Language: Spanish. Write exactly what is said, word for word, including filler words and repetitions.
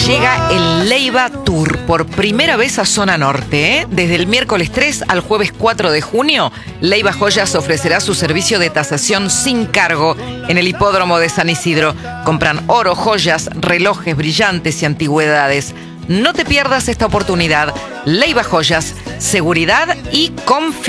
llega el Leiva Tour por primera vez a Zona Norte, ¿eh? Desde el miércoles tres al jueves cuatro de junio, Leiva Joyas ofrecerá su servicio de tasación sin cargo en el hipódromo de San Isidro. Compran oro, joyas, relojes brillantes y antigüedades. No te pierdas esta oportunidad. Leiva Joyas, seguridad y confianza.